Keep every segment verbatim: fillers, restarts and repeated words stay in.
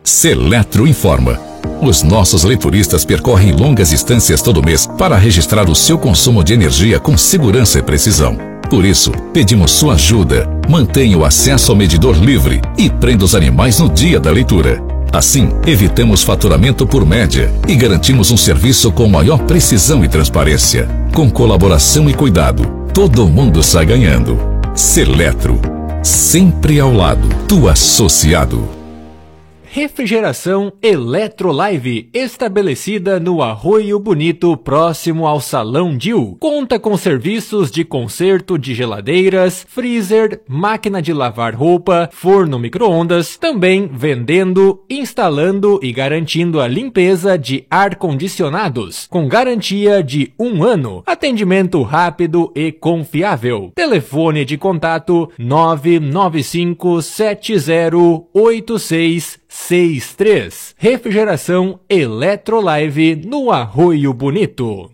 Seletro informa. Os nossos leituristas percorrem longas distâncias todo mês para registrar o seu consumo de energia com segurança e precisão. Por isso, pedimos sua ajuda. Mantenha o acesso ao medidor livre e prenda os animais no dia da leitura. Assim, evitamos faturamento por média e garantimos um serviço com maior precisão e transparência. Com colaboração e cuidado, todo mundo sai ganhando. Seletro, sempre ao lado do associado. Refrigeração Eletrolive, estabelecida no Arroio Bonito, próximo ao Salão Dil. Conta com serviços de conserto de geladeiras, freezer, máquina de lavar roupa, forno micro-ondas, também vendendo, instalando e garantindo a limpeza de ar-condicionados, com garantia de um ano. Atendimento rápido e confiável. Telefone de contato nove nove cinco sete zero oito seis seis três. Refrigeração Eletrolive no Arroio Bonito.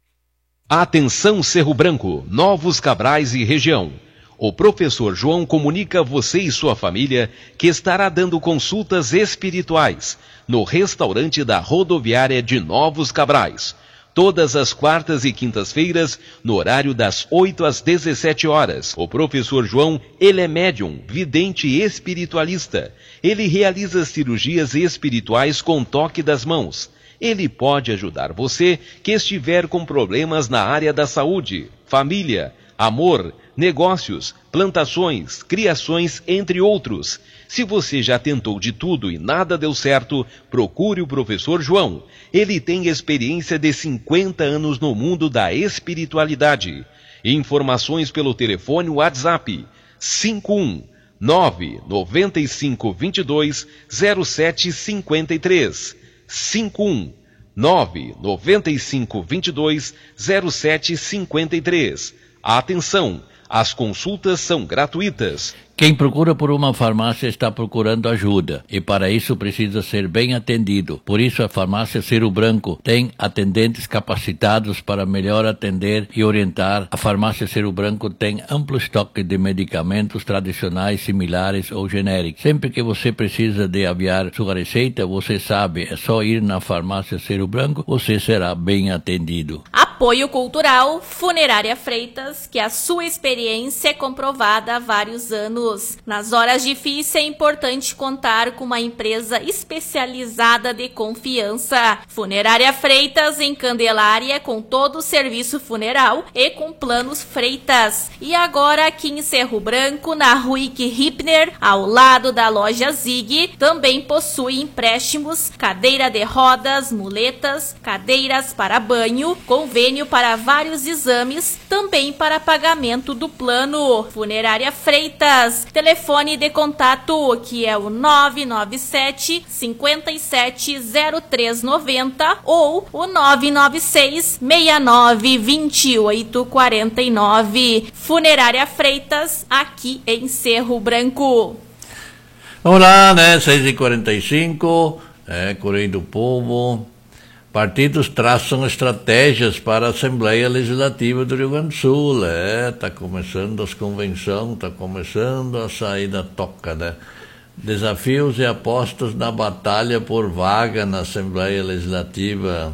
Atenção Cerro Branco, Novos Cabrais e região. O professor João comunica a você e sua família que estará dando consultas espirituais no restaurante da rodoviária de Novos Cabrais. Todas as quartas e quintas-feiras, no horário das oito às dezessete horas. O professor João, ele é médium, vidente e espiritualista. Ele realiza cirurgias espirituais com toque das mãos. Ele pode ajudar você que estiver com problemas na área da saúde, família, amor, negócios, plantações, criações, entre outros. Se você já tentou de tudo e nada deu certo, procure o professor João. Ele tem experiência de cinquenta anos no mundo da espiritualidade. Informações pelo telefone WhatsApp cinco um nove nove cinco dois dois zero sete cinco três. cinco um nove nove cinco dois dois zero sete cinco três. Atenção! As consultas são gratuitas. Quem procura por uma farmácia está procurando ajuda e para isso precisa ser bem atendido. Por isso a farmácia Cerro Branco tem atendentes capacitados para melhor atender e orientar. A farmácia Cerro Branco tem amplo estoque de medicamentos tradicionais, similares ou genéricos. Sempre que você precisa de aviar sua receita, você sabe, é só ir na farmácia Cerro Branco, você será bem atendido. Apoio Cultural Funerária Freitas, que a sua experiência é comprovada há vários anos. Nas horas difíceis é importante contar com uma empresa especializada de confiança. Funerária Freitas em Candelária, com todo o serviço funeral e com planos Freitas. E agora aqui em Cerro Branco, na Ruick Hipner, ao lado da loja Zig, também possui empréstimos, cadeira de rodas, muletas, cadeiras para banho, convênio para vários exames, também para pagamento do plano. Funerária Freitas. Telefone de contato que é o nove nove sete, cinco sete, zero três nove zero ou o nove nove seis, seis nove, dois oito quatro nove. Funerária Freitas, aqui em Cerro Branco. Vamos lá, né? seis e quarenta e cinco, é, Correio do Povo. Partidos traçam estratégias para a Assembleia Legislativa do Rio Grande do Sul. É, tá começando as convenções, tá começando a sair da toca, né? Desafios e apostas na batalha por vaga na Assembleia Legislativa.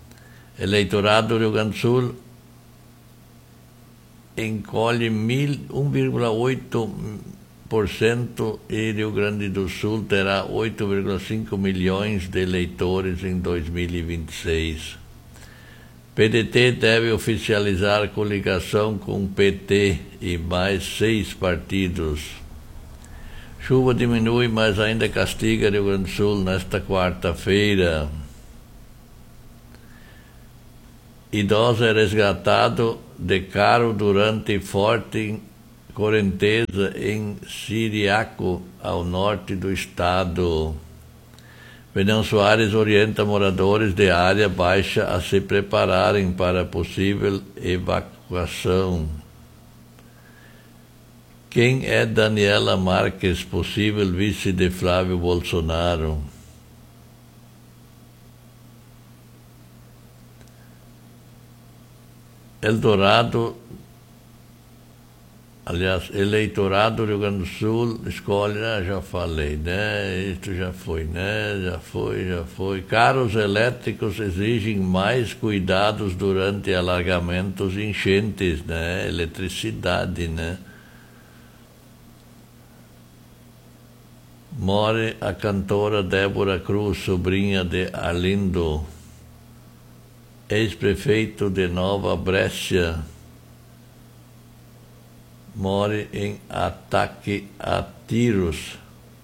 Eleitorado do Rio Grande do Sul encolhe um vírgula oito por cento e Rio Grande do Sul terá oito vírgula cinco milhões de eleitores em dois mil e vinte e seis. P D T deve oficializar coligação com P T e mais seis partidos. Chuva diminui, mas ainda castiga Rio Grande do Sul nesta quarta-feira. Idoso é resgatado de carro durante forte correnteza em Siriaco, ao norte do estado. Venão Soares orienta moradores de área baixa a se prepararem para possível evacuação. Quem é Daniela Marques, possível vice de Flávio Bolsonaro? Eldorado Aliás, eleitorado do Rio Grande do Sul escolhe, ah, já falei, né? Isso já foi, né? Já foi, já foi. Carros elétricos exigem mais cuidados durante alagamentos e enchentes, né? Eletricidade, né? Morre a cantora Débora Cruz, sobrinha de Arlindo, ex-prefeito de Nova Brescia. Morre em ataque a tiros.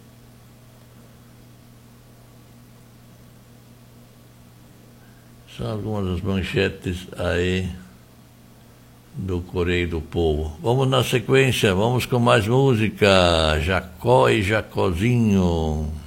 São algumas das manchetes aí do Correio do Povo. Vamos na sequência, vamos com mais música. Jacó e Jacozinho.